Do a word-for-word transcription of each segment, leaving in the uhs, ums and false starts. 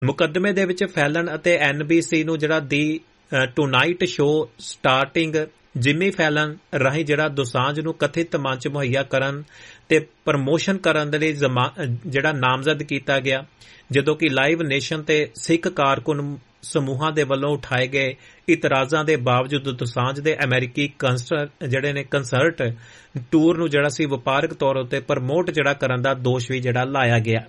ਮੁਕੱਦਮੇ ਦੇ ਵਿੱਚ ਫੈਲਨ ਅਤੇ ਐਨ ਬੀ ਸੀ ਨੂੰ ਜਿਹੜਾ ਦੀ ਟੂਨਾਈਟ ਸ਼ੋਅ ਸਟਾਰਟਿੰਗ ਜਿਮੀ ਫੈਲਨ ਰਾਹੀਂ ਜਿਹੜਾ ਦੋਸਾਂਝ ਨੂੰ ਕਥਿਤ ਮੰਚ ਮੁਹੱਈਆ ਕਰਨ ਤੇ ਪ੍ਰਮੋਸ਼ਨ ਕਰਨ ਦੇ ਲਈ ਜਿਹੜਾ ਨਾਮਜ਼ਦ ਕੀਤਾ ਗਿਆ, ਜਦੋਂ ਕਿ ਲਾਈਵ ਨੇਸ਼ਨ ਤੇ ਸਿੱਖ ਕਾਰਕੁਨ ਸਮੂਹਾਂ ਦੇ ਵੱਲੋਂ ਉਠਾਏ ਗਏ ਇਤਰਾਜ਼ਾਂ ਦੇ ਬਾਵਜੂਦ ਦੋਸਾਂਝ ਦੇ ਅਮਰੀਕੀ ਕੰਸਰਟ ਜਿਹੜੇ ਨੇ ਕੰਸਰਟ ਟੂਰ ਨੂੰ ਜਿਹੜਾ ਸੀ ਵਪਾਰਕ ਤੌਰ ਉੱਤੇ ਪ੍ਰਮੋਟ ਜਿਹੜਾ ਕਰਨ ਦਾ ਦੋਸ਼ ਵੀ ਜਿਹੜਾ ਲਾਇਆ ਗਿਆ।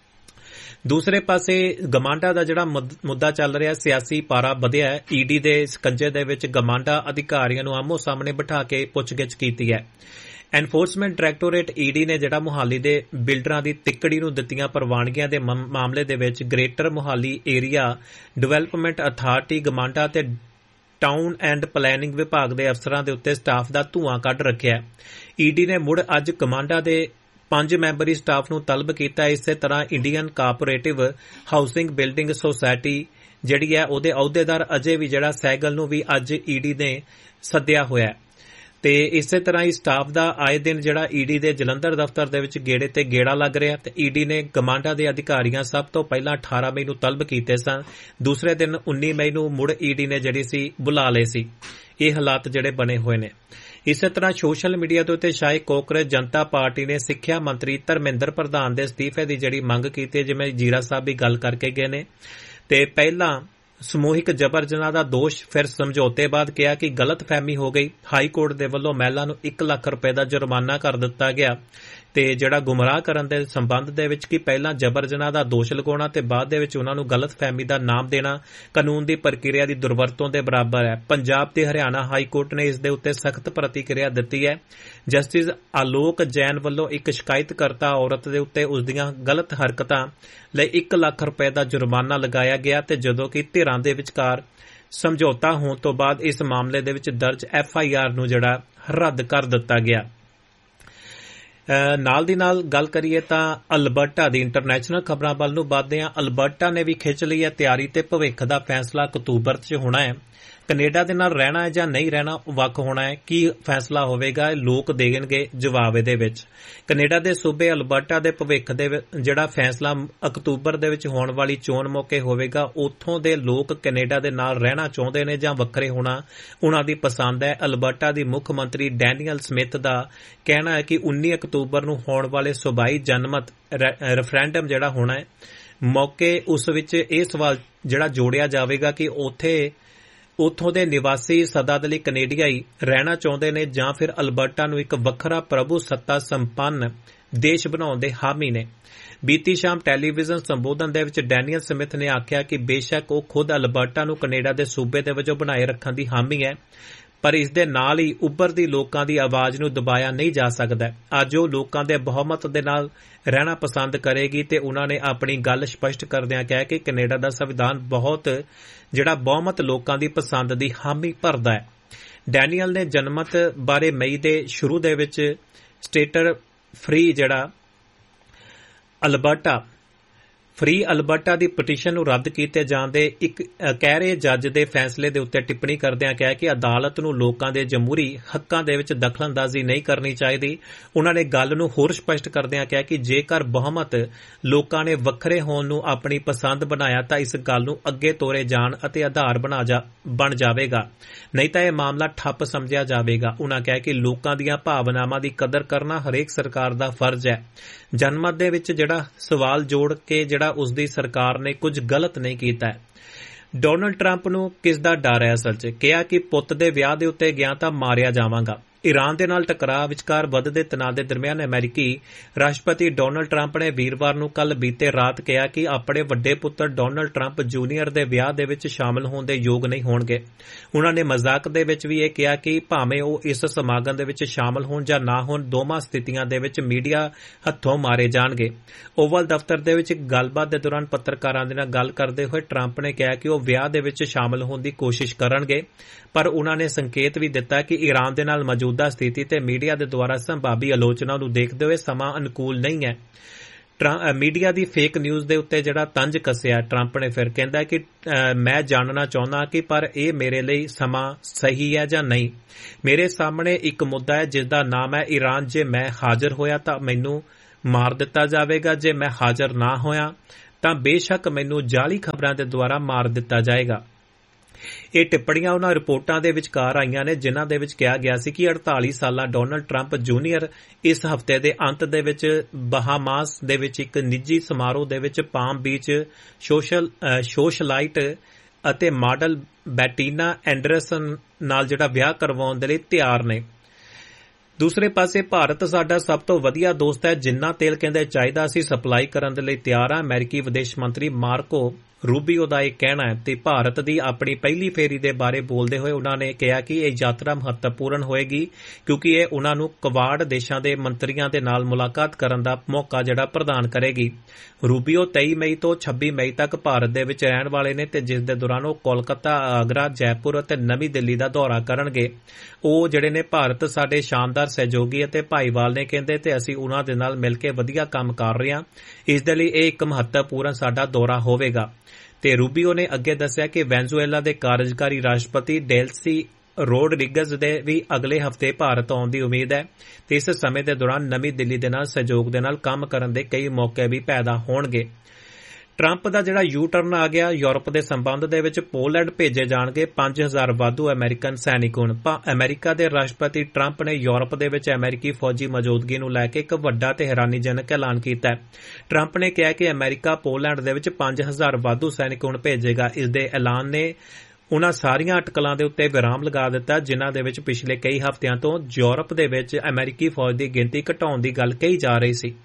ਦੂਸਰੇ ਪਾਸੇ ਗਮਾਂਡਾ ਦਾ ਜਿਹੜਾ ਮੁੱਦਾ ਚੱਲ ਰਿਹਾ, ਸਿਆਸੀ ਪਾਰਾ ਵਧਿਆ ਹੈ। ਈਡੀ ਦੇ ਸਕੰਜੇ ਦੇ ਵਿੱਚ ਗਮਾਂਡਾ ਅਧਿਕਾਰੀਆਂ ਨੂੰ ਆਮੋ ਸਾਹਮਣੇ ਬਿਠਾ ਕੇ ਪੁੱਛਗਿੱਛ ਕੀਤੀ ਹੈ। ਐਨਫੋਰਸਮੈਂਟ ਡਾਇਰੈਕਟੋਰੇਟ ਈਡੀ ਨੇ ਜਿਹੜਾ ਮੁਹਾਲੀ ਦੇ ਬਿਲਡਰਾਂ ਦੀ ਤਿੱਕੜੀ ਨੂੰ ਦਿੱਤੀਆਂ ਪ੍ਰਵਾਨਗੀਆਂ ਦੇ ਮਾਮਲੇ ਦੇ ਵਿੱਚ greater Mohali area development authority ਗਮਾਂਡਾ ਤੇ ਟਾਊਨ ਐਂਡ ਪਲੈਨਿੰਗ ਵਿਭਾਗ ਦੇ ਅਫਸਰਾਂ ਦੇ ਉੱਤੇ ਸਟਾਫ ਦਾ ਧੂੰਆਂ ਕੱਢ ਰੱਖਿਆ। ਈਡੀ ਨੇ ਮੁੜ ਅੱਜ ਗਮਾਂਡਾ ਦੇ ਪੰਜ ਮੈਂਬਰੀ ਸਟਾਫ ਨੂੰ ਤਲਬ ਕੀਤਾ। ਇਸੇ ਤਰ੍ਹਾਂ ਇੰਡੀਅਨ ਕਾਰਪੋਰੇਟਿਵ ਹਾਊਸਿੰਗ ਬਿਲਡਿੰਗ ਸੋਸਾਇਟੀ ਜਿਹੜੀ ਹੈ ਉਹਦੇ ਅਹੁਦੇਦਾਰ ਅਜੇ ਵੀ ਜਿਹੜਾ ਸਹਿਗਲ ਨੂੰ ਵੀ ਅੱਜ ਈਡੀ ਨੇ ਸੱਦਿਆ ਹੋਇਆ ਤੇ ਇਸੇ ਤਰ੍ਹਾਂ ਹੀ ਸਟਾਫ ਦਾ ਆਏ ਦਿਨ ਜਿਹੜਾ ਈਡੀ ਦੇ ਜਲੰਧਰ ਦਫ਼ਤਰ ਦੇ ਵਿੱਚ ਗੇੜੇ ਤੇ ਗੇੜਾ ਲੱਗ ਰਿਹਾ ਤੇ ਈਡੀ ਨੇ ਗਮਾਂਡਾ ਦੇ ਅਧਿਕਾਰੀਆਂ ਸਭ ਤੋਂ ਪਹਿਲਾਂ ਅਠਾਰਾਂ ਮਈ ਨੂੰ ਤਲਬ ਕੀਤੇ ਸਨ। ਦੂਸਰੇ ਦਿਨ ਉੱਨੀ ਮਈ ਨੂੰ ਮੁੜ ਈਡੀ ਨੇ ਜਿਹੜੀ ਸੀ ਬੁਲਾ ਲਏ ਸੀ। ਇਹ ਹਾਲਾਤ ਜਿਹੜੇ ਬਣੇ ਹੋਏ ਨੇ। ਇਸੇ ਤਰ੍ਹਾਂ ਸੋਸ਼ਲ ਮੀਡੀਆ ਦੇ ਉੱਤੇ ਸ਼ਾਇ ਕਾਂਗਰਸ ਜਨਤਾ ਪਾਰਟੀ ਨੇ ਸਿੱਖਿਆ ਮੰਤਰੀ ਧਰਮਿੰਦਰ ਪ੍ਰਧਾਨ ਦੇ ਅਸਤੀਫੇ ਦੀ ਜਿਹੜੀ ਮੰਗ ਕੀਤੀ ਹੈ, ਜਿਵੇਂ ਜੀਰਾ ਸਾਹਿਬ ਵੀ ਗੱਲ ਕਰਕੇ ਗਏ ਨੇ ਤੇ ਪਹਿਲਾਂ ਸਮੂਹਿਕ ਜਬਰ ਜਨਾਹ ਦਾ ਦੋਸ਼, ਫਿਰ ਸਮਝੌਤੇ ਬਾਅਦ ਕਿਹਾ ਕਿ ਗਲਤ ਫਹਿਮੀ ਹੋ ਗਈ। ਹਾਈ ਕੋਰਟ ਦੇ ਵੱਲੋਂ ਮਹਿਲਾ ਨੂੰ ਇੱਕ ਲੱਖ ਰੁਪਏ ਦਾ ਜੁਰਮਾਨਾ ਕਰ ਦਿੱਤਾ ਗਿਆ ਤੇ ਜਿਹੜਾ ਗੁੰਮਰਾਹ ਕਰਨ ਦੇ ਸੰਬੰਧ ਦੇ ਵਿੱਚ ਕਿ ਪਹਿਲਾਂ ਜਬਰ ਜਨਾਹ ਦਾ ਦੋਸ਼ ਲਗਾਉਣਾ ਤੇ ਬਾਅਦ ਦੇ ਵਿੱਚ ਉਹਨਾਂ ਨੂੰ ਗਲਤ ਫਹਿਮੀ ਦਾ ਨਾਮ ਦੇਣਾ ਕਾਨੂੰਨ ਦੀ ਪ੍ਰਕਿਰਿਆ ਦੀ ਦੁਰਵਰਤੋਂ ਦੇ ਬਰਾਬਰ ਹੈ। ਪੰਜਾਬ ਤੇ ਹਰਿਆਣਾ ਹਾਈ ਕੋਰਟ ਨੇ ਇਸ ਦੇ ਉੱਤੇ ਸਖਤ ਪ੍ਰਤੀਕਿਰਿਆ ਦਿੱਤੀ ਹੈ। ਜਸਟਿਸ ਆਲੋਕ ਜੈਨ ਵੱਲੋਂ ਇੱਕ ਸ਼ਿਕਾਇਤਕਰਤਾ ਔਰਤ ਦੇ ਉੱਤੇ ਉਸ ਦੀਆਂ ਗਲਤ ਹਰਕਤਾਂ ਲਈ ਇੱਕ ਲੱਖ ਰੁਪਏ ਦਾ ਜੁਰਮਾਨਾ ਲਗਾਇਆ ਗਿਆ ਤੇ ਜਦੋਂ ਕਿ ਧਿਰਾਂ ਦੇ ਵਿਚਕਾਰ ਸਮਝੌਤਾ ਹੋਣ ਤੋਂ ਬਾਅਦ ਇਸ ਮਾਮਲੇ ਦੇ ਵਿੱਚ ਦਰਜ ਐਫ ਆਈ ਆਰ ਨੂੰ ਜਿਹੜਾ ਰੱਦ ਕਰ ਦਿੱਤਾ ਗਿਆ। ਨਾਲ ਦੀ ਨਾਲ ਗੱਲ ਕਰੀਏ ਤਾਂ ਅਲਬਰਟਾ ਦੀ ਇੰਟਰਨੈਸ਼ਨਲ ਖਬਰਾਂ ਵੱਲ ਨੂੰ ਵੱਧਦੇ ਹਾਂ। ਅਲਬਰਟਾ ਨੇ ਵੀ ਖਿੱਚ ਲਈ ਹੈ ਤਿਆਰੀ ਤੇ ਭਵਿੱਖ ਦਾ ਫੈਸਲਾ ਅਕਤੂਬਰ 'ਚ ਹੋਣਾ ਹੈ। ਕੈਨੇਡਾ ਦੇ ਨਾਲ ਰਹਿਣਾ ਹੈ ਜਾਂ ਨਹੀਂ ਰਹਿਣਾ, ਵੱਖ ਹੋਣਾ ਹੈ। ਕੀ ਫੈਸਲਾ ਹੋਵੇਗਾ, ਲੋਕ ਦੇਣਗੇ ਜਵਾਬ ਇਹਦੇ ਵਿੱਚ। ਕੈਨੇਡਾ ਦੇ ਸੂਬੇ ਅਲਬਰਟਾ ਦੇ ਭਵਿੱਖ ਦੇ ਜਿਹੜਾ ਫੈਸਲਾ ਅਕਤੂਬਰ ਦੇ ਵਿੱਚ ਹੋਣ ਵਾਲੀ ਚੋਣ ਮੌਕੇ ਹੋਵੇਗਾ। ਉੱਥੋਂ ਦੇ ਲੋਕ ਕੈਨੇਡਾ ਦੇ ਨਾਲ ਰਹਿਣਾ ਚਾਹੁੰਦੇ ਨੇ ਜਾਂ ਵੱਖਰੇ ਹੋਣਾ ਉਹਨਾਂ ਦੀ ਪਸੰਦ ਹੈ। ਅਲਬਰਟਾ ਦੀ ਮੁੱਖ ਮੰਤਰੀ ਡੈਨੀਅਲ ਸਮਿਥ ਦਾ ਕਹਿਣਾ ਹੈ ਕਿ ਉੱਨੀ ਅਕਤੂਬਰ ਨੂੰ ਹੋਣ ਵਾਲੇ ਸੂਬਾਈ ਜਨਮਤ ਰੈਫਰੈਂਡਮ ਜਿਹੜਾ ਹੋਣਾ ਹੈ ਮੌਕੇ ਉਸ ਵਿੱਚ ਇਹ ਸਵਾਲ ਜਿਹੜਾ ਜੋੜਿਆ ਜਾਵੇਗਾ ਕਿ ਉੱਥੇ ਉੱਥੋਂ ਦੇ ਨਿਵਾਸੀ ਸਦਾ ਦੇ ਲਈ ਕੈਨੇਡੀਆਈ ਰਹਿਣਾ ਚਾਹੁੰਦੇ ਨੇ ਜਾਂ ਫਿਰ ਅਲਬਰਟਾ ਨੂੰ ਇੱਕ ਵੱਖਰਾ ਪ੍ਰਭੂ ਸੱਤਾ ਸੰਪੰਨ ਦੇਸ਼ ਬਣਾਉਣ ਦੇ ਹਾਮੀ ਨੇ। ਬੀਤੀ ਸ਼ਾਮ ਟੈਲੀਵਿਜ਼ਨ ਸੰਬੋਧਨ ਦੇ ਵਿੱਚ ਡੈਨੀਅਲ ਸਮਿਥ ਨੇ ਆਖਿਆ ਕਿ ਬੇਸ਼ੱਕ ਉਹ ਖੁਦ ਅਲਬਰਟਾ ਨੂੰ ਕੈਨੇਡਾ ਦੇ ਸੂਬੇ ਦੇ ਵਜੋਂ ਬਣਾਏ ਰੱਖਣ ਦੀ ਹਾਮੀ ਹੈ, ਪਰ ਇਸ ਦੇ ਨਾਲ ਹੀ ਉੱਭਰਦੀ ਲੋਕਾਂ ਦੀ ਆਵਾਜ਼ ਨੂੰ ਦਬਾਇਆ ਨਹੀਂ ਜਾ ਸਕਦਾ। ਅੱਜ ਉਹ ਲੋਕਾਂ ਦੇ ਬਹੁਮਤ ਦੇ ਨਾਲ ਰਹਿਣਾ ਪਸੰਦ ਕਰੇਗੀ ਤੇ ਉਹਨਾਂ ਨੇ ਆਪਣੀ ਗੱਲ ਸਪਸ਼ਟ ਕਰਦਿਆਂ ਕਿਹਾ ਕਿ ਕੈਨੇਡਾ ਦਾ ਸੰਵਿਧਾਨ ਬਹੁਤ ਜਿਹੜਾ ਬਹੁਮਤ ਲੋਕਾਂ ਦੀ ਪਸੰਦ ਦੀ ਹਾਮੀ ਭਰਦਾ ਹੈ। ਡੈਨੀਅਲ ਨੇ ਜਨਮਤ ਬਾਰੇ ਮਈ ਦੇ ਸ਼ੁਰੂ ਦੇ ਵਿੱਚ ਸਟੇਟਰ ਫਰੀ ਜਿਹੜਾ ਅਲਬਰਟਾ ਫਰੀ ਅਲਬਰਟਾ ਦੀ ਪਟੀਸ਼ਨ ਨੂੰ ਰੱਦ ਕੀਤੇ ਜਾਣ ਦੇ ਇੱਕ ਕਹਿ ਰਹੇ ਜੱਜ ਦੇ ਫੈਸਲੇ ਦੇ ਉੱਤੇ ਟਿੱਪਣੀ ਕਰਦਿਆਂ ਕਿਹਾ ਕਿ ਅਦਾਲਤ ਨੂੰ ਲੋਕਾਂ ਦੇ ਜਮਹੂਰੀ ਹੱਕਾਂ ਦੇ ਵਿੱਚ ਦਖਲਅੰਦਾਜ਼ੀ ਨਹੀਂ ਕਰਨੀ ਚਾਹੀਦੀ। ਉਹਨਾਂ ਨੇ ਗੱਲ ਨੂੰ ਹੋਰ ਸਪਸ਼ਟ ਕਰਦਿਆਂ ਕਿਹਾ ਕਿ ਜੇਕਰ ਬਹੁਮਤ ਲੋਕਾਂ ਨੇ ਵੱਖਰੇ ਹੋਣ ਨੂੰ ਆਪਣੀ ਪਸੰਦ ਬਣਾਇਆ ਤਾਂ ਇਸ ਗੱਲ ਨੂੰ ਅੱਗੇ ਤੋਰੇ ਜਾਣ ਅਤੇ ਆਧਾਰ ਬਣਾ ਜਾ ਬਣ ਜਾਵੇਗਾ, ਨਹੀਂ ਤਾਂ ਇਹ ਮਾਮਲਾ ਠੱਪ ਸਮਝਿਆ ਜਾਵੇਗਾ। ਉਹਨਾਂ ਕਿਹਾ ਕਿ ਲੋਕਾਂ ਦੀਆਂ ਭਾਵਨਾਵਾਂ ਦੀ ਕਦਰ ਕਰਨਾ ਹਰੇਕ ਸਰਕਾਰ ਦਾ ਫਰਜ਼ ਹੈ। ਜਨਮਤ ਦੇ ਵਿੱਚ ਜਿਹੜਾ ਸਵਾਲ ਜੋੜ ਕੇ ਜਿਹੜਾ ਉਸ ਦੀ ਸਰਕਾਰ ਨੇ ਕੁਝ ਗਲਤ ਨਹੀਂ ਕੀਤਾ ਹੈ। ਡੋਨਲਡ ਟਰੰਪ ਨੂੰ ਕਿਸ ਦਾ ਡਰ ਹੈ? ਅਸਲ 'ਚ ਕਿਹਾ ਕਿ ਪੁੱਤ ਦੇ ਵਿਆਹ ਦੇ ਉੱਤੇ ਗਿਆ ਤਾਂ ਮਾਰਿਆ ਜਾਵਾਂਗਾ। ਈਰਾਨ ਦੇ ਨਾਲ ਟਕਰਾਅ ਵਿਚਕਾਰ ਵੱਧਦੇ ਤਣਾਅ ਦੇ ਦਰਮਿਆਨ ਅਮਰੀਕੀ ਰਾਸ਼ਟਰਪਤੀ ਡੋਨਲਡ ਟਰੰਪ ਨੇ ਵੀਰਵਾਰ ਨੂੰ ਕੱਲ੍ਹ ਬੀਤੇ ਰਾਤ ਕਿਹਾ ਕਿ ਆਪਣੇ ਵੱਡੇ ਪੁੱਤਰ ਡੋਨਲਡ ਟਰੰਪ ਜੂਨੀਅਰ ਦੇ ਵਿਆਹ ਦੇ ਵਿੱਚ ਸ਼ਾਮਲ ਹੋਣ ਦੇ ਯੋਗ ਨਹੀਂ ਹੋਣਗੇ। ਉਹਨਾਂ ਨੇ ਮਜ਼ਾਕ ਦੇ ਵਿੱਚ ਵੀ ਇਹ ਕਿਹਾ ਕਿ ਭਾਵੇਂ ਉਹ ਇਸ ਸਮਾਗਮ ਦੇ ਵਿੱਚ ਸ਼ਾਮਲ ਹੋਣ ਜਾਂ ਨਾ ਹੋਣ, ਦੋਵਾਂ ਸਥਿਤੀਆਂ ਦੇ ਵਿੱਚ ਮੀਡੀਆ ਹੱਥੋਂ ਮਾਰੇ ਜਾਣਗੇ। ਓਵਲ ਦਫ਼ਤਰ ਦੇ ਵਿੱਚ ਗੱਲਬਾਤ ਦੇ ਦੌਰਾਨ ਪੱਤਰਕਾਰਾਂ ਦੇ ਨਾਲ ਗੱਲ ਕਰਦੇ ਹੋਏ ਟਰੰਪ ਨੇ ਕਿਹਾ ਕਿ ਉਹ ਵਿਆਹ ਦੇ ਵਿੱਚ ਸ਼ਾਮਲ ਹੋਣ ਦੀ ਕੋਸ਼ਿਸ਼ ਕਰਨਗੇ, ਪਰ ਉਹਨਾਂ ਨੇ ਸੰਕੇਤ ਵੀ ਦਿੱਤਾ ਕਿ ਈਰਾਨ ਦੇ ਨਾਲ ਮੌਜੂਦਾ ਸਥਿਤੀ ਤੇ ਮੀਡੀਆ ਦੇ ਦੁਆਰਾ ਸੰਭਾਵੀ ਆਲੋਚਨਾ ਨੂੰ ਦੇਖਦੇ ਹੋਏ ਸਮਾਂ ਅਨੁਕੂਲ ਨਹੀਂ ਹੈ। ਮੀਡੀਆ ਦੀ ਫੇਕ ਨਿਊਜ਼ ਦੇ ਉੱਤੇ ਜਿਹੜਾ ਤੰਜ ਕੱਸਿਆ ਟਰੰਪ ਨੇ, ਫਿਰ ਕਹਿੰਦਾ ਕਿ ਮੈਂ ਜਾਣਨਾ ਚਾਹੁੰਦਾ ਕਿ ਪਰ ਇਹ ਮੇਰੇ ਲਈ ਸਮਾਂ ਸਹੀ ਹੈ ਜਾਂ ਨਹੀਂ। ਮੇਰੇ ਸਾਹਮਣੇ ਇੱਕ ਮੁੱਦਾ ਹੈ ਜਿਸ ਦਾ ਨਾਮ ਹੈ ਈਰਾਨ। ਜੇ ਮੈਂ ਹਾਜ਼ਰ ਹੋਇਆ ਤਾਂ ਮੈਨੂੰ ਮਾਰ ਦਿੱਤਾ ਜਾਵੇਗਾ, ਜੇ ਮੈਂ ਹਾਜ਼ਰ ਨਾ ਹੋਇਆ ਤਾਂ ਬੇਸ਼ੱਕ ਮੈਨੂੰ ਜਾਲੀ ਖਬਰਾਂ ਦੇ ਦੁਆਰਾ ਮਾਰ ਦਿੱਤਾ ਜਾਏਗਾ। ਇਹ ਟਿੱਪਣੀਆਂ ਉਹਨਾਂ ਰਿਪੋਰਟਾਂ ਦੇ ਵਿਚਕਾਰ ਆਈਆਂ ਨੇ ਜਿਨ੍ਹਾਂ ਦੇ ਵਿੱਚ ਕਿਹਾ ਗਿਆ ਸੀ ਕਿ ਅੜਤਾਲੀ ਸਾਲਾ ਡੋਨਲਡ ਟਰੰਪ ਜੂਨੀਅਰ ਇਸ ਹਫ਼ਤੇ ਦੇ ਅੰਤ ਦੇ ਵਿੱਚ ਬਹਾਮਾਸ ਦੇ ਵਿੱਚ ਇੱਕ ਨਿੱਜੀ ਸਮਾਰੋਹ ਦੇ ਵਿੱਚ ਪਾਮ ਬੀਚ ਸੋਸ਼ਲ ਸੋਸ਼ਲਾਈਟ ਅਤੇ ਮਾਡਲ ਬੈਟੀਨਾ ਐਂਡਰਸਨ ਨਾਲ ਜਿਹੜਾ ਵਿਆਹ ਕਰਵਾਉਣ ਦੇ ਲਈ ਤਿਆਰ ਨੇ। ਦੂਸਰੇ ਪਾਸੇ ਭਾਰਤ ਸਾਡਾ ਸਭ ਤੋਂ ਵਧੀਆ ਦੋਸਤ ਹੈ, ਜਿੰਨਾ ਤੇਲ ਕਹਿੰਦੇ ਚਾਹੀਦਾ ਅਸੀਂ ਸਪਲਾਈ ਕਰਨ ਦੇ ਲਈ ਤਿਆਰ ਹਾਂ। ਅਮਰੀਕੀ ਵਿਦੇਸ਼ ਮੰਤਰੀ ਮਾਰਕੋ ਰੂਬੀਓ ਦਾ ਇਹ ਕਹਿਣਾ ਹੈ ਤੇ ਭਾਰਤ ਦੀ ਆਪਣੀ ਪਹਿਲੀ ਫੇਰੀ ਦੇ ਬਾਰੇ ਬੋਲਦੇ ਹੋਏ ਉਹਨਾਂ ਨੇ ਕਿਹਾ ਕਿ ਇਹ ਯਾਤਰਾ ਮਹੱਤਵਪੂਰਨ ਹੋਏਗੀ ਕਿਉਂਕਿ ਇਹ ਉਹਨਾਂ ਨੂੰ ਕਵਾੜ ਦੇਸ਼ਾਂ ਦੇ ਮੰਤਰੀਆਂ ਦੇ ਨਾਲ ਮੁਲਾਕਾਤ ਕਰਨ ਦਾ ਮੌਕਾ ਜਿਹੜਾ ਪ੍ਰਦਾਨ ਕਰੇਗੀ। ਰੂਬੀਓ ਤੇਈ ਮਈ ਤੋਂ ਛੱਬੀ ਮਈ ਤੱਕ ਭਾਰਤ ਦੇ ਵਿੱਚ ਰਹਿਣ ਵਾਲੇ ਨੇ ਤੇ ਜਿਸ ਦੇ ਦੌਰਾਨ ਉਹ ਕੋਲਕਾਤਾ, ਆਗਰਾ, ਜੈਪੁਰ ਅਤੇ ਨਵੀਂ ਦਿੱਲੀ ਦਾ ਦੌਰਾ ਕਰਨਗੇ। ਉਹ ਜਿਹੜੇ ਨੇ ਭਾਰਤ ਸਾਡੇ ਸ਼ਾਨਦਾਰ ਸਹਿਯੋਗੀ ਅਤੇ ਭਾਈਵਾਲ ਨੇ ਕਹਿੰਦੇ ਤੇ ਅਸੀਂ ਉਹਨਾਂ ਦੇ ਨਾਲ ਮਿਲ ਕੇ ਵਧੀਆ ਕੰਮ ਕਰ ਰਹੇ ਹਾਂ। ਇਸ ਦੇ ਲਈ ਇਹ ਇੱਕ ਮਹੱਤਵਪੂਰਨ ਸਾਡਾ ਦੌਰਾ ਹੋਵੇਗਾ। ਤੇ ਰੂਬੀਓ ਨੇ ਅੱਗੇ ਦੱਸਿਆ ਕਿ ਵੈਨਜ਼ੂਏਲਾ ਦੇ ਕਾਰਜਕਾਰੀ ਰਾਸ਼ਟਰਪਤੀ ਡੇਲਸੀ ਰੋਡਰਿਗਜ਼ ਦੇ ਵੀ ਅਗਲੇ ਹਫ਼ਤੇ ਭਾਰਤ ਆਉਣ ਦੀ ਉਮੀਦ ਹੈ ਤੇ ਇਸ ਸਮੇਂ ਦੇ ਦੌਰਾਨ ਨਵੀਂ ਦਿੱਲੀ ਦੇ ਨਾਲ ਸਹਿਯੋਗ ਦੇ ਨਾਲ ਕੰਮ ਕਰਨ ਦੇ ਕਈ ਮੌਕੇ ਵੀ ਪੈਦਾ ਹੋਣਗੇ। ਟਰੰਪ ਦਾ ਜਿਹੜਾ ਯੂ ਟਰਨ ਆ ਗਿਆ, ਯੂਰਪ ਦੇ ਸੰਬੰਧ ਦੇ ਵਿੱਚ ਪੋਲੈਂਡ ਭੇਜੇ ਜਾਣਗੇ ਪੰਜ ਹਜ਼ਾਰ ਵਾਧੂ ਅਮਰੀਕਨ ਸੈਨਿਕ। ਹੁਣ ਅਮਰੀਕਾ ਦੇ ਰਾਸ਼ਟਰਪਤੀ ਟਰੰਪ ਨੇ ਯੂਰਪ ਦੇ ਵਿੱਚ ਅਮਰੀਕੀ ਫੌਜੀ ਮੌਜੂਦਗੀ ਨੂੰ ਲੈ ਕੇ ਇੱਕ ਵੱਡਾ ਤੇ ਹੈਰਾਨੀਜਨਕ ਐਲਾਨ ਕੀਤਾ ਹੈ। ਟਰੰਪ ਨੇ ਕਿਹਾ ਕਿ ਅਮਰੀਕਾ ਪੋਲੈਂਡ ਦੇ ਵਿੱਚ ਪੰਜ ਹਜ਼ਾਰ ਵਾਧੂ ਸੈਨਿਕ ਹੁਣ ਭੇਜੇਗਾ। ਇਸ ਦੇ ਐਲਾਨ ਨੇ ਉਨ੍ਹਾਂ ਸਾਰੀਆਂ ਅਟਕਲਾਂ ਦੇ ਉੱਤੇ ਵਿਰਾਮ ਲਗਾ ਦਿੱਤਾ ਜਿਨ੍ਹਾਂ ਦੇ ਵਿੱਚ ਪਿਛਲੇ ਕਈ ਹਫ਼ਤਿਆਂ ਤੋਂ ਯੂਰਪ ਦੇ ਵਿੱਚ ਅਮਰੀਕੀ ਫੌਜ ਦੀ ਗਿਣਤੀ ਘਟਾਉਣ ਦੀ ਗੱਲ ਕਹੀ ਜਾ ਰਹੀ ਸੀ।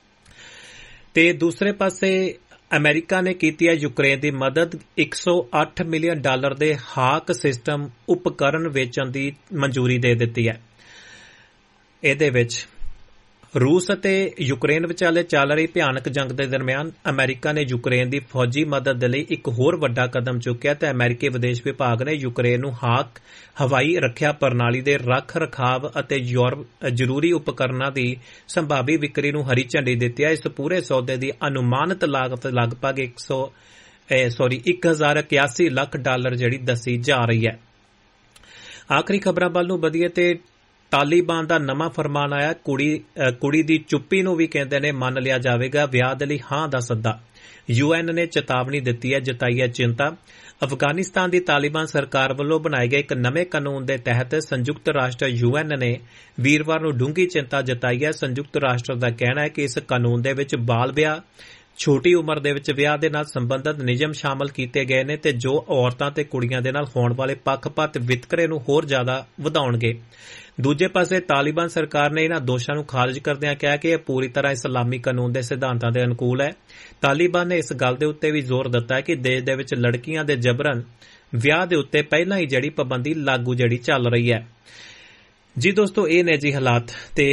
ਤੇ ਦੂਸਰੇ ਪਾਸੇ ਅਮਰੀਕਾ ਨੇ ਕੀਤੀ ਹੈ ਯੂਕਰੇਨ ਦੀ ਮਦਦ। ਇੱਕ ਸੌ ਅੱਠ ਮਿਲੀਅਨ ਡਾਲਰ ਦੇ ਹਾਕ ਸਿਸਟਮ ਉਪਕਰਨ ਵੇਚਣ ਦੀ ਮਨਜ਼ੂਰੀ ਦੇ ਦਿੱਤੀ ਹੈ। ਇਹਦੇ ਵਿੱਚ ਰੂਸ ਅਤੇ ਯੂਕਰੇਨ ਵਿਚਾਲੇ ਚੱਲ ਰਹੀ ਭਿਆਨਕ ਜੰਗ ਦੇ ਦਰਮਿਆਨ ਅਮਰੀਕਾ ਨੇ ਯੂਕਰੇਨ ਦੀ ਫੌਜੀ ਮਦਦ ਦੇ ਲਈ ਇੱਕ ਹੋਰ ਵੱਡਾ ਕਦਮ ਚੁੱਕਿਆ ਤੇ ਅਮਰੀਕੀ ਵਿਦੇਸ਼ ਵਿਭਾਗ ਨੇ ਯੂਕਰੇਨ ਨੂੰ ਹਾਕ ਹਵਾਈ ਰੱਖਿਆ ਪ੍ਰਣਾਲੀ ਦੇ ਰੱਖ ਰਖਾਵ ਅਤੇ ਜ਼ਰੂਰੀ ਉਪਕਰਨਾਂ ਦੀ ਸੰਭਾਵੀ ਵਿਕਰੀ ਨੂੰ ਹਰੀ ਝੰਡੀ ਦਿੱਤੀ ਹੈ। ਇਸ ਪੂਰੇ ਸੌਦੇ ਦੀ ਅਨੁਮਾਨਿਤ ਲਾਗਤ ਲਗਭਗ ਇੱਕ ਸੌ ਸੌਰੀ ਇੱਕ ਹਜ਼ਾਰ ਇਕਿਆਸੀ ਲੱਖ ਡਾਲਰ ਜਿਹੜੀ ਦੱਸੀ ਜਾ ਰਹੀ ਹੈ। ਆਖਰੀ ਖਬਰਾਂ ਵੱਲ ਨੂੰ ਵਧੀਏ ਤੇ ਤਾਲੀਬਾਨ ਦਾ ਨਵਾਂ ਫਰਮਾਨ ਆਇਆ। ਕੁੜੀ ਕੁੜੀ ਦੀ ਚੁੱਪੀ ਨੂੰ ਵੀ ਕਹਿੰਦੇ ਨੇ ਮੰਨ ਲਿਆ ਜਾਵੇਗਾ। ਵਿਆਹ ਦੇ ਲਈ ਹਾਂ ਦਾ ਸੱਦਾ। ਯੂ ਐਨ ਨੇ ਚੇਤਾਵਨੀ ਦਿੱਤੀ ਹੈ, ਜਤਾਈ ਹੈ ਚਿੰਤਾ। ਅਫਗਾਨਿਸਤਾਨ ਦੀ ਤਾਲੀਬਾਨ ਸਰਕਾਰ ਵੱਲੋਂ ਬਣਾਏ ਗਏ ਇੱਕ ਨਵੇਂ ਕਾਨੂੰਨ ਦੇ ਤਹਿਤ ਸੰਯੁਕਤ ਰਾਸ਼ਟਰ ਯੂ ਐਨ ਨੇ ਵੀਰਵਾਰ ਨੂੰ ਡੂੰਘੀ ਚਿੰਤਾ ਜਤਾਈ ਹੈ। ਸੰਯੁਕਤ ਰਾਸ਼ਟਰ ਦਾ ਕਹਿਣਾ ਹੈ ਕਿ ਇਸ ਕਾਨੂੰਨ ਦੇ ਵਿੱਚ ਬਾਲ ਵਿਆਹ, ਛੋਟੀ ਉਮਰ ਦੇ ਵਿੱਚ ਵਿਆਹ ਦੇ ਨਾਲ ਸੰਬੰਧਿਤ ਨਿਯਮ ਸ਼ਾਮਲ ਕੀਤੇ ਗਏ ਨੇ ਤੇ ਜੋ ਔਰਤਾਂ ਤੇ ਕੁੜੀਆਂ ਦੇ ਨਾਲ ਹੋਣ ਵਾਲੇ ਪੱਖਪਾਤ ਵਿਤਕਰੇ ਨੂੰ ਹੋਰ ਜ਼ਿਆਦਾ ਵਧਾਉਣਗੇ। ਦੂਜੇ ਪਾਸੇ ਤਾਲੀਬਾਨ ਸਰਕਾਰ ਨੇ ਇਹਨਾਂ ਦੋਸ਼ਾਂ ਨੂੰ ਖਾਰਜ ਕਰਦਿਆਂ ਕਿਹਾ ਕਿ ਇਹ ਪੂਰੀ ਤਰ੍ਹਾਂ ਇਸਲਾਮੀ ਕਾਨੂੰਨ ਦੇ ਸਿਧਾਂਤਾਂ ਦੇ ਅਨੁਕੂਲ ਹੈ। ਤਾਲੀਬਾਨ ਨੇ ਇਸ ਗੱਲ ਦੇ ਉੱਤੇ ਵੀ ਜ਼ੋਰ ਦਿੱਤਾ ਹੈ ਕਿ ਦੇਸ਼ ਦੇ ਵਿੱਚ ਲੜਕੀਆਂ ਦੇ ਜਬਰਨ ਵਿਆਹ ਦੇ ਉੱਤੇ ਪਹਿਲਾਂ ਹੀ ਜਿਹੜੀ ਪਾਬੰਦੀ ਲਾਗੂ ਜਿਹੜੀ ਚੱਲ ਰਹੀ ਹੈ। ਜੀ ਦੋਸਤੋ, ਇਹ ਨੇ ਜੀ ਹਾਲਾਤ ਤੇ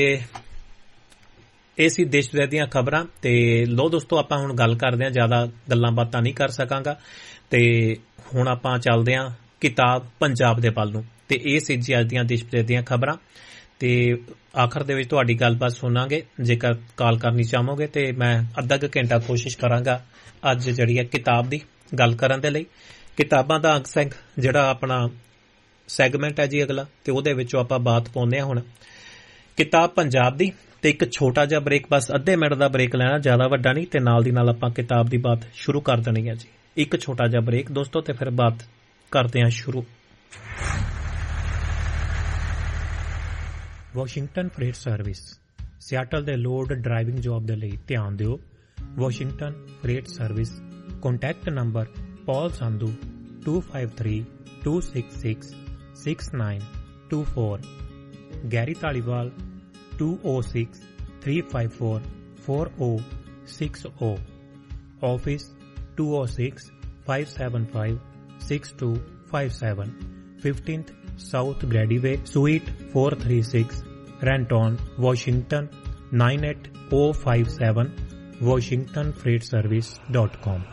ਇਹ ਸੀ ਦੇਸ਼ ਵਿਦੇਸ਼ ਦੀਆਂ ਖਬਰਾਂ। ਤੇ ਲੋ ਦੋਸਤੋ, ਆਪਾਂ ਹੁਣ ਗੱਲ ਕਰਦੇ ਹਾਂ, ਜ਼ਿਆਦਾ ਗੱਲਾਂ ਬਾਤਾਂ ਨਹੀਂ ਕਰ ਸਕਾਂਗਾ ਤੇ ਹੁਣ ਆਪਾਂ ਚੱਲਦੇ ਹਾਂ ਕਿਤਾਬ ਪੰਜਾਬ ਦੇ ਵੱਲ ਨੂੰ। ਤੇ ਇਹ ਸੀ ਜੀ ਅੱਜ ਦੀਆਂ ਦੇਸ਼ ਵਿਦੇਸ਼ ਦੀਆਂ ਖਬਰਾਂ ਤੇ ਆਖਰ ਦੇ ਵਿੱਚ ਤੁਹਾਡੀ ਗੱਲਬਾਤ ਸੁਣਾਂਗੇ। ਜੇਕਰ ਕਾਲ ਕਰਨੀ ਚਾਹੋਗੇ ਤੇ ਮੈਂ ਅੱਧਾ ਕੁ ਘੰਟਾ ਕੋਸ਼ਿਸ਼ ਕਰਾਂਗਾ ਅੱਜ ਜਿਹੜੀ ਹੈ ਕਿਤਾਬ ਦੀ ਗੱਲ ਕਰਨ ਦੇ ਲਈ। ਕਿਤਾਬਾਂ ਦਾ ਅੰਗ ਸੰਗ ਜਿਹੜਾ ਆਪਣਾ ਸੈਗਮੈਂਟ ਹੈ ਜੀ ਅਗਲਾ, ਤੇ ਉਹਦੇ ਵਿੱਚੋਂ ਆਪਾਂ ਬਾਤ ਪਾਉਂਦੇ ਹਾਂ ਹੁਣ ਕਿਤਾਬ ਪੰਜਾਬ ਦੀ। ਤੇ ਇੱਕ ਛੋਟਾ ਜਿਹਾ ਬ੍ਰੇਕ, ਬਸ ਅੱਧੇ ਮਿੰਟ ਦਾ ਬ੍ਰੇਕ ਲੈਣਾ, ਜ਼ਿਆਦਾ ਵੱਡਾ ਨਹੀਂ, ਤੇ ਨਾਲ ਦੀ ਨਾਲ ਆਪਾਂ ਕਿਤਾਬ ਦੀ ਬਾਤ ਸ਼ੁਰੂ ਕਰ ਦੇਣੀ ਹੈ ਜੀ। ਇੱਕ ਛੋਟਾ ਜਿਹਾ ਬ੍ਰੇਕ ਦੋਸਤੋ ਤੇ ਫਿਰ ਬਾਤ ਕਰਦੇ ਹਾਂ ਸ਼ੁਰੂ। ਵਾਸ਼ਿੰਗਟਨ ਫਰੇਟ ਸਰਵਿਸ ਸਿਆਟਲ ਦੇ ਲੋਡ ਡਰਾਈਵਿੰਗ ਜੌਬ ਦੇ ਲਈ ਧਿਆਨ ਦਿਓ। Washington fret service, contact number ਪੌਲ Sandhu two five three two six six six nine two four, Garry Dhaliwal two oh six three five four four oh six oh, office two oh six five seven five six two five seven, fifteenth South Grady Way, Suite four thirty-six, Renton, Washington nine eight oh five seven, washington freight service dot com।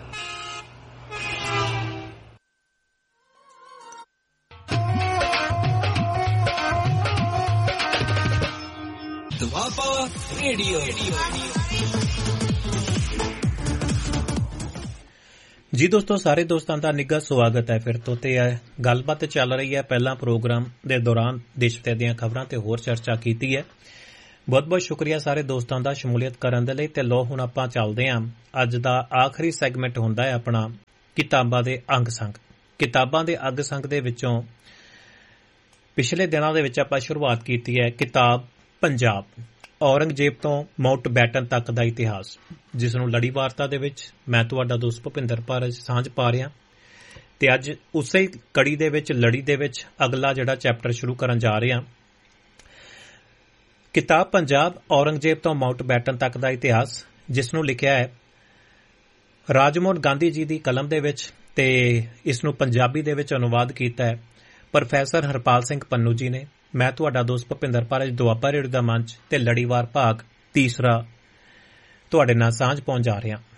Doaba radio. ਜੀ ਦੋਸਤੋ, ਸਾਰੇ ਦੋਸਤਾਂ ਦਾ ਨਿੱਘਾ ਸਵਾਗਤ ਹੈ ਫਿਰ ਤੋਂ। ਤੇ ਗੱਲਬਾਤ ਚੱਲ ਰਹੀ ਹੈ ਪਹਿਲਾਂ ਪ੍ਰੋਗਰਾਮ ਦੇ ਦੌਰਾਨ ਦੇਸ਼ ਵਿਦੇਸ਼ ਦੀਆਂ ਖਬਰਾਂ ਤੇ ਹੋਰ ਚਰਚਾ ਕੀਤੀ ਹੈ। ਬਹੁਤ ਬਹੁਤ ਸ਼ੁਕਰੀਆ ਸਾਰੇ ਦੋਸਤਾਂ ਦਾ ਸ਼ਮੂਲੀਅਤ ਕਰਨ ਦੇ ਲਈ। ਤੇ ਲੋ ਹੁਣ ਆਪਾਂ ਚੱਲਦੇ ਹਾਂ। ਅੱਜ ਦਾ ਆਖਰੀ ਸੈਗਮੈਂਟ ਹੁੰਦਾ ਹੈ ਆਪਣਾ ਕਿਤਾਬਾਂ ਦੇ ਅੰਗ ਸੰਗ। ਕਿਤਾਬਾਂ ਦੇ ਅੰਗ ਸੰਗ ਦੇ ਵਿੱਚੋਂ ਪਿਛਲੇ ਦਿਨਾਂ ਦੇ ਵਿੱਚ ਆਪਾਂ ਸ਼ੁਰੂਆਤ ਕੀਤੀ ਹੈ ਕਿਤਾਬ ਪੰਜਾਬ, ਔਰੰਗਜ਼ੇਬ ਤੋਂ ਮਾਊਂਟ ਬੈਟਨ ਤੱਕ ਦਾ ਇਤਿਹਾਸ, ਜਿਸ ਨੂੰ ਲੜੀ ਵਾਰਤਾ ਦੇ ਵਿੱਚ ਮੈਂ ਤੁਹਾਡਾ ਦੋਸਤ ਭੁਪਿੰਦਰ ਭਾਰਜ ਸਾਂਝ ਪਾ ਰਿਹਾ। ਤੇ ਅੱਜ ਉਸੇ ਕੜੀ ਦੇ ਵਿੱਚ ਲੜੀ ਦੇ ਵਿੱਚ ਅਗਲਾ ਜਿਹੜਾ ਚੈਪਟਰ ਸ਼ੁਰੂ ਕਰਨ ਜਾ ਰਹੇ ਹਾਂ। ਕਿਤਾਬ ਪੰਜਾਬ, ਔਰੰਗਜ਼ੇਬ ਤੋਂ ਮਾਊਂਟ ਬੈਟਨ ਤੱਕ ਦਾ ਇਤਿਹਾਸ, ਜਿਸ ਨੂੰ ਲਿਖਿਆ ਹੈ ਰਾਜਮੋਹਨ ਗਾਂਧੀ ਜੀ ਦੀ ਕਲਮ ਦੇ ਵਿੱਚ, ਤੇ ਇਸ ਨੂੰ ਪੰਜਾਬੀ ਦੇ ਵਿੱਚ ਅਨੁਵਾਦ ਕੀਤਾ ਹੈ ਪ੍ਰੋਫੈਸਰ ਹਰਪਾਲ ਸਿੰਘ ਪੰਨੂ ਜੀ ਨੇ। ਮੈਂ ਤੁਹਾਡਾ ਦੋਸਤ ਭੁਪਿੰਦਰ ਭਾਰਜ ਦੁਆਬਾ ਰੇਡੀਓ ਦਾ ਮੰਚ ਤੇ ਲੜੀਵਾਰ ਭਾਗ ਤੀਸਰਾ ਤੁਹਾਡੇ ਨਾਲ ਸਾਂਝ ਪਾਉਣ ਜਾ ਰਿਹਾ।